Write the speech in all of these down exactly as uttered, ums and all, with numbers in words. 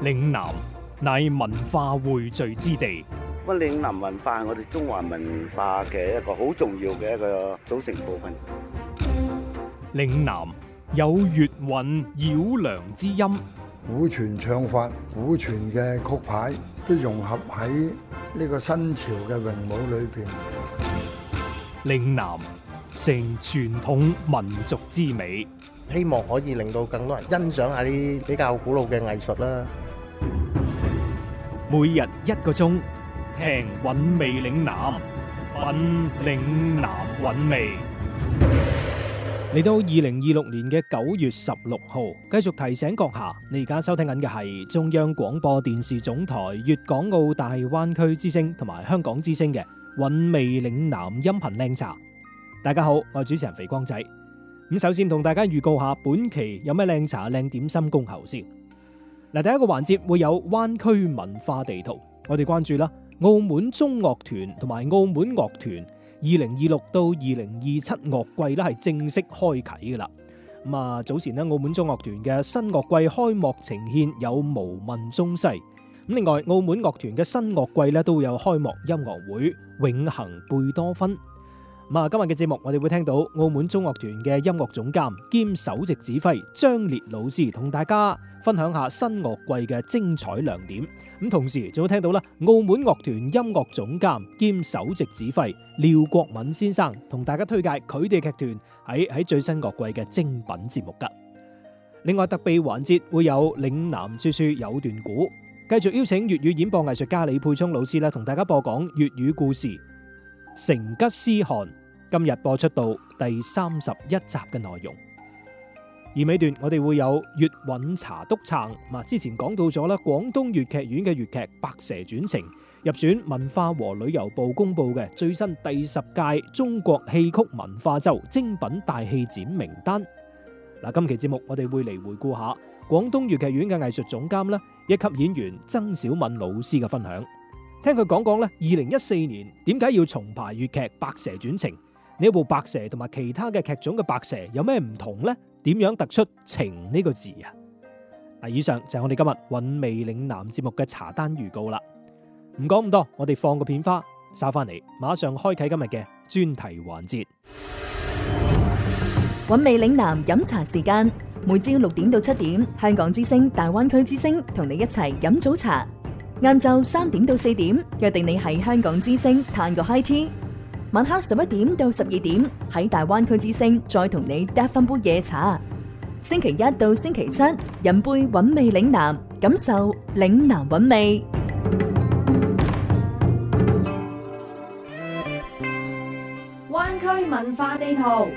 嶺南乃文化匯聚之地。 咁嶺南文化係我哋中華文化嘅一個好重要嘅一個組成部分。 嶺南有粵韻繞梁之音， 古傳唱法、古傳嘅曲牌都融合喺呢個新潮嘅詠舞裏邊。 嶺南成傳統民族之美， 希望可以令到更多人欣賞下啲比較古老嘅藝術啦。 每日一個鐘，聽韻味嶺南，品嶺南韻味。嚟到二零二六年嘅九月十六號，繼續提醒閣下，你而家收聽緊嘅係中央廣播電視總台粵港澳大灣區之聲同埋香港之聲嘅韻味嶺南音頻靚茶。大家好，我係主持人肥光仔。咁首先同大家預告下本期有咩靚茶靚點心恭候先。嗱，第一個環節會有灣區文化地圖，我哋關注啦，澳門中樂團同埋澳門樂團二零二六到二零二七樂季咧係正式開啟噶啦。咁啊，早前咧澳門中樂團嘅新樂季開幕呈獻有無問中西。咁另外澳門樂團嘅新樂季咧都會有開幕音樂會永恆貝多芬。咁啊，今日嘅節目我哋會聽到澳門中樂團嘅音樂總監兼首席指揮張烈老師同大家分享下新樂季嘅精彩亮點。咁同時仲會聽到啦，澳門樂團音樂總監兼首席指揮廖國敏先生同大家推介佢哋劇團喺喺最新樂季嘅精品節目噶。另外特備環節會有嶺南說說有段古，繼續邀請粵語演播藝術家李沛聰老師啦，同大家播講粵語故事成吉思汗，今日播出到第三十一集嘅內容。而尾段我哋會有粵韻茶督撐，嗱，之前講到咗啦，廣東粵劇院嘅粵劇《白蛇傳情》入選文化和旅遊部公布嘅最新第十屆中國戲曲文化周精品大戲展名單。嗱，今期節目我哋會嚟回顧下廣東粵劇院嘅藝術總監啦，一級演員曾小敏老師嘅分享，聽佢講講咧，二零一四年點解要重排粵劇《白蛇傳情》？呢一部白蛇同埋其他嘅劇種嘅白蛇有咩唔同呢？點樣突出情呢個字啊？嗱，以上就係我哋今日韻味嶺南節目嘅茶單預告啦。唔講咁多，我哋放個片花，稍翻嚟，馬上開啟今日嘅專題環節。 韻味嶺南飲茶時間，每朝六點到七點，香港之聲、大灣區之聲同你一齊飲早茶。晏晝三點到四點，約定你喺香港之聲嘆個 high tea。晚黑十一點到十二點，喺大灣區之聲再同你嗒翻杯夜茶。星期一到星期七，飲杯韻味嶺南，感受嶺南韻味。 灣區文化地圖。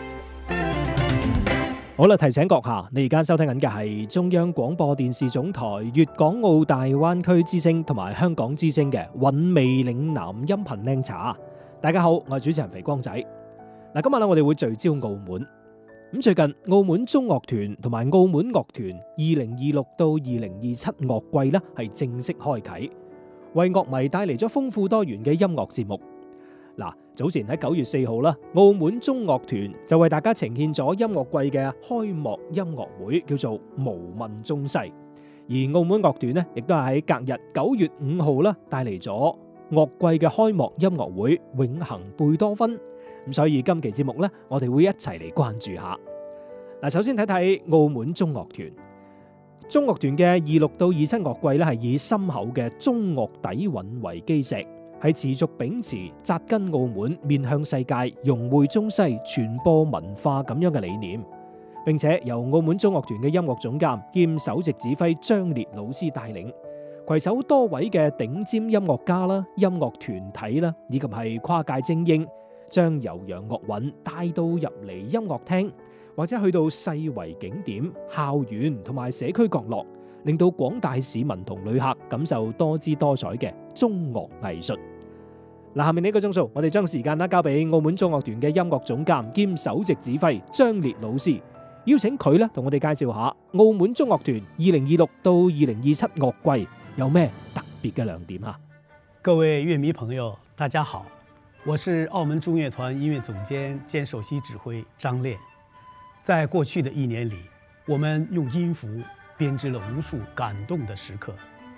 好啦，提醒閣下，你而家收聽緊嘅係中央廣播電視總台粵港澳大灣區之聲同埋香港之聲嘅韻味嶺南音頻靚茶。大家好，我係主持人肥光仔。嗱，今日咧我哋會聚焦澳門。咁最近澳門中樂團同埋澳門樂團二零二六到二零二七樂季咧係正式開啟，為樂迷帶嚟咗豐富多元嘅音樂節目。嗱，早前喺九月四號啦，澳門中樂團就為大家呈現咗音樂季嘅開幕音樂會，叫做無問中西。而澳門樂團呢，亦都係喺隔日九月五號啦，帶嚟咗樂季嘅開幕音樂會永恆貝多芬。咁所以今期節目呢，我哋會一齊嚟關注下。嗱，首先睇睇澳門中樂團。中樂團嘅二六到二七樂季呢，係以深厚嘅中樂底蘊為基石，係持續秉持紮根澳門、面向世界、融匯中西、傳播文化咁樣嘅理念，並且由澳門中樂團嘅音樂總監兼首席指揮張烈老師帶領，攜手多位嘅頂尖音樂家啦、音樂團體啦，以及係跨界精英，將悠揚樂韻帶到入嚟音樂廳，或者去到世遺景點、校園同埋社區角落，令到廣大市民同旅客感受多姿多彩嘅中樂藝術。嗱，下面呢個鐘數，我哋將時間啦交俾澳門中樂團嘅音樂總監兼首席指揮張烈老師，邀請佢咧同我哋介紹下澳門中樂團二零二六到二零二七樂季有咩特別嘅亮點啊！ 各位樂迷朋友，大家好，我是澳門中樂團音樂總監兼首席指揮張烈。在過去的一年裡，我們用音符編織了無數感動的時刻，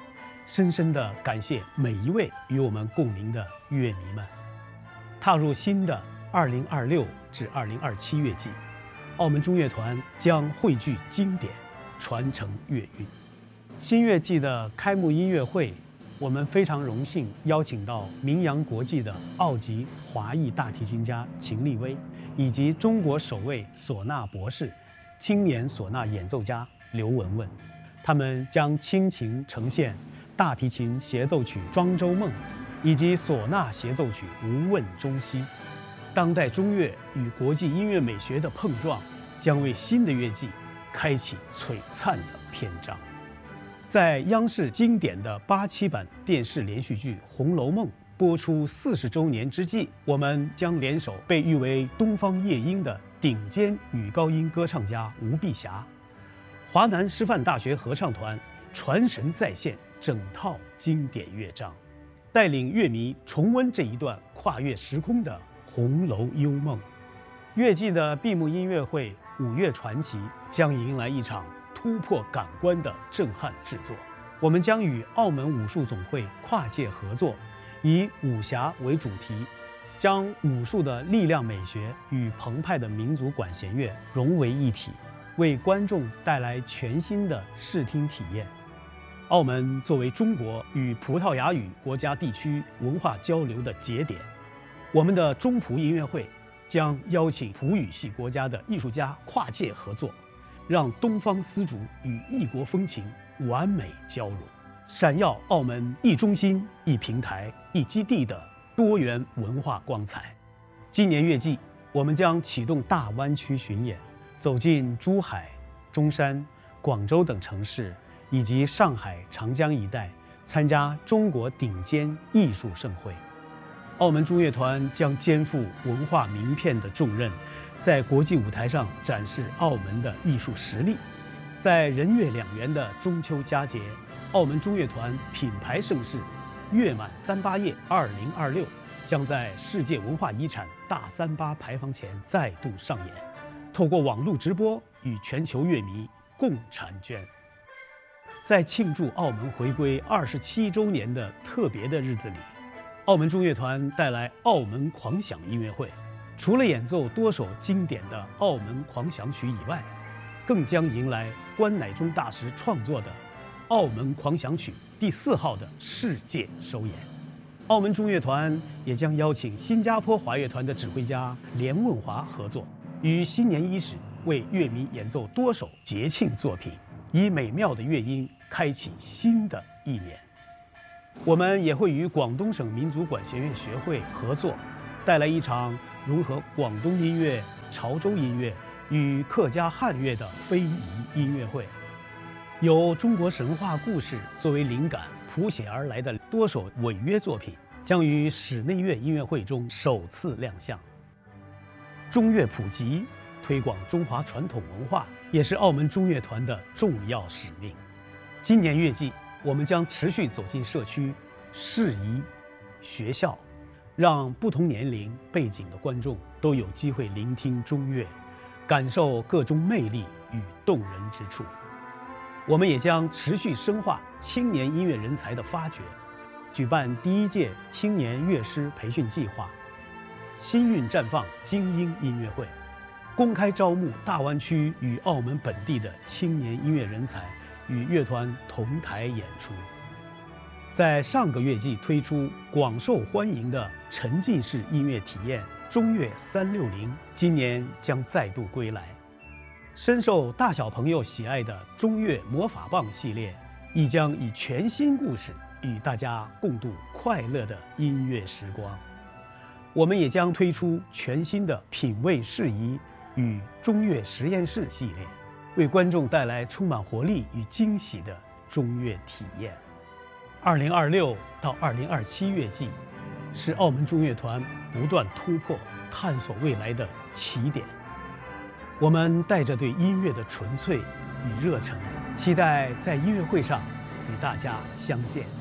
深深地感谢每一位与我们共鸣的乐迷们。踏入新的二零二六至二零二七乐季，澳门中乐团将汇聚经典，传承乐韵。新乐季的开幕音乐会，我们非常荣幸邀请到名扬国际的澳籍华裔大提琴家秦立威，以及中国首位唢呐博士、青年唢呐演奏家刘文文。他们将倾情呈现大提琴协奏曲《庄周梦》，以及唢呐协奏曲《无问中西》。当代中乐与国际音乐美学的碰撞，将为新的乐季开启璀璨的篇章。在央视经典的八七版电视连续剧《红楼梦》播出四十周年之际，我们将联手被誉为东方夜莺的顶尖女高音歌唱家吴碧霞，华南师范大学合唱团传神再现整套经典乐章，带领乐迷重温这一段跨越时空的《红楼幽梦》。乐季的闭幕音乐会《五岳传奇》将迎来一场突破感官的震撼制作。我们将与澳门武术总会跨界合作，以武侠为主题，将武术的力量美学与澎湃的民族管弦乐融为一体，为观众带来全新的视听体验。澳门作为中国与葡萄牙语国家地区文化交流的节点，我们的中葡音乐会将邀请葡语系国家的艺术家跨界合作，让东方丝竹与异国风情完美交融，闪耀澳门一中心、一平台、一基地的多元文化光彩。今年乐季，我们将启动大湾区巡演，走进珠海、中山、广州等城市，以及上海、长江一带，参加中国顶尖艺术盛会。澳门中乐团将肩负文化名片的重任，在国际舞台上展示澳门的艺术实力。在人乐两元的中秋佳节，澳门中乐团品牌盛事“乐满三八夜二零二六”将在世界文化遗产大三巴牌坊前再度上演，透过网络直播与全球乐迷共婵娟。在庆祝澳门回归二十七周年的特别的日子里，澳门中乐团带来澳门狂想音乐会。除了演奏多首经典的澳门狂想曲以外，更将迎来关乃忠大师创作的澳门狂想曲第四号的世界首演。澳门中乐团也将邀请新加坡华乐团的指挥家连问华合作，于新年伊始为乐迷演奏多首节庆作品，以美妙的乐音开启新的一年。我们也会与广东省民族管弦乐学会合作，带来一场融合广东音乐、潮州音乐与客家汉乐的非遗音乐会，由中国神话故事作为灵感谱写而来的多首违约作品将于室内乐音乐会中首次亮相。中乐普及，推广中华传统文化，也是澳门中乐团的重要使命。今年乐季，我们将持续走进社区、市宜、学校，让不同年龄背景的观众都有机会聆听中乐，感受各中魅力与动人之处。我们也将持续深化青年音乐人才的发掘，举办第一届青年乐师培训计划，新韵绽放精英音乐会，公开招募大湾区与澳门本地的青年音乐人才，与乐团同台演出。在上个乐季推出广受欢迎的沉浸式音乐体验中乐三六零，今年将再度归来。深受大小朋友喜爱的中乐魔法棒系列，亦将以全新故事与大家共度快乐的音乐时光。我们也将推出全新的品味适宜与中乐实验室系列，为观众带来充满活力与惊喜的中乐体验。二零二六到二零二七乐季，是澳门中乐团不断突破、探索未来的起点。我们带着对音乐的纯粹与热忱，期待在音乐会上与大家相见。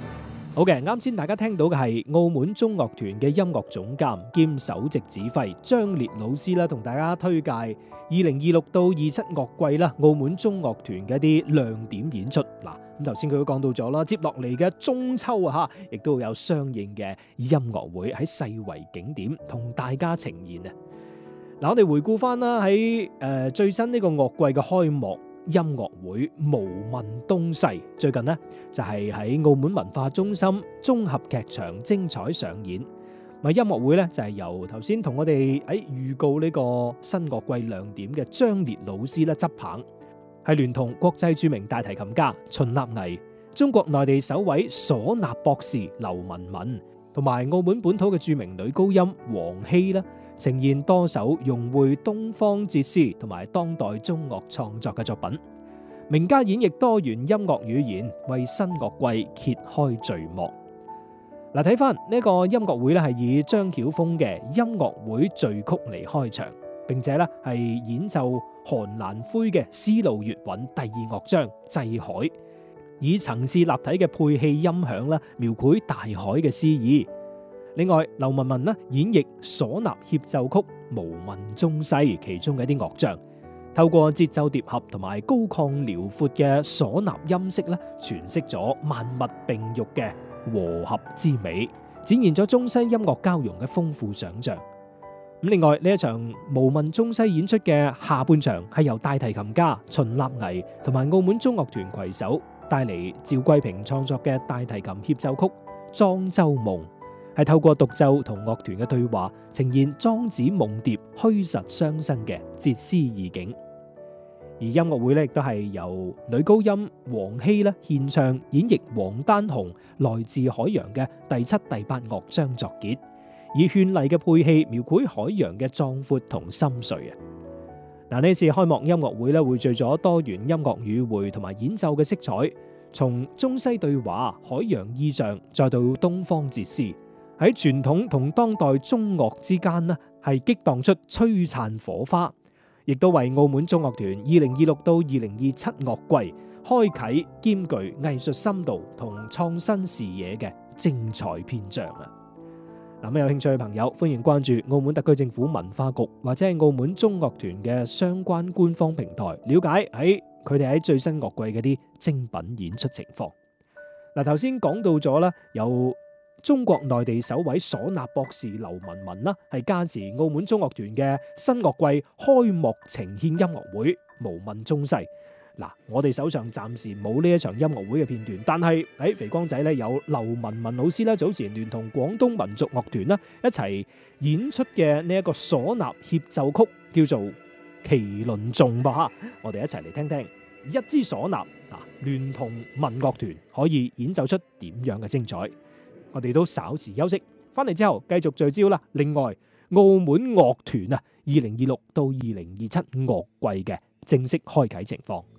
好嘅，啱先大家聽到嘅係澳門中樂團嘅音樂總監兼首席指揮張烈老師啦，同大家推介二零二六到二七樂季啦，澳門中樂團嘅一啲亮點演出。嗱，咁頭先佢都講到咗啦，接落嚟嘅中秋啊，亦都有相應嘅音樂會喺世遺景點同大家呈現啊。嗱，我哋回顧翻啦，喺誒最新呢個樂季嘅開幕音樂會無問東西，最近呢，就係喺澳門文化中心綜合劇場精彩上演。咪音樂會咧就係由頭先同我哋喺預告呢個新樂季亮點嘅張烈老師咧執棒，係聯同國際著名大提琴家秦立藝、中國內地首位嗩吶博士劉文文，同埋澳門本土嘅著名女高音黃希啦，呈現多首融匯東方哲思同埋當代中樂創作嘅作品，名家演繹多元音樂語言，為新樂季揭開序幕。嗱，睇翻呢個音樂會咧，係以張曉峰嘅音樂會序曲嚟開場，並且咧係演奏韓蘭輝嘅絲路粵韻第二樂章《祭海》，以層次立體嘅配器音響啦，描繪大海嘅詩意。另外，劉文文呢演繹嗩吶協奏曲《無問中西》其中嘅一啲樂章，透過節奏疊合同埋高亢遼闊嘅嗩吶音色咧，詮釋咗萬物並育嘅和合之美，展現咗中西音樂交融嘅豐富想象。咁另外呢一場無問中西演出嘅下半場係由大提琴家秦立藝同埋澳門中樂團攜手帶嚟趙桂平創作嘅大提琴協奏曲《莊周夢》，係透過獨奏同樂團嘅對話，呈現莊子夢蝶虛實相生嘅哲思意境。而音樂會咧亦都係由女高音黃希咧獻唱演繹王丹紅來自海洋嘅第七、第八樂章作結，以絢麗嘅配器描繪海洋嘅壯闊同深邃啊！嗱，呢次開幕音樂會咧匯聚咗多元音樂語彙同埋演奏嘅色彩，從中西對話、海洋意象，再到東方哲思，喺傳統同當代中樂之間呢係激盪出璀璨火花。亦都為澳門中樂團二零二六到二零二七樂季開啟兼具藝術深度同創新視野嘅精彩篇章啊！嗱，有興趣嘅朋友歡迎關注澳門特區政府文化局或者係澳門中樂團嘅相關官方平台，了解喺佢哋喺最新樂季嘅啲精品演出情況。嗱，頭先講到咗啦，有中國內地首位嗩吶博士劉文文啦，係加持澳門中樂團嘅新樂季開幕呈獻音樂會無問中西。嗱，我哋手上暫時冇呢一場音樂會嘅片段，但係喺肥光仔咧有劉文文老師啦，早前聯同廣東民族樂團啦一齊演出嘅呢一個嗩吶協奏曲，叫做《麒麟頌》吧。我哋一齊嚟聽聽一支嗩吶啊，聯同民樂團可以演奏出點樣嘅精彩。我哋都稍時休息，翻嚟之後繼續聚焦啦。另外，澳門樂團啊，二零二六到二零二七樂季嘅正式開啟情況。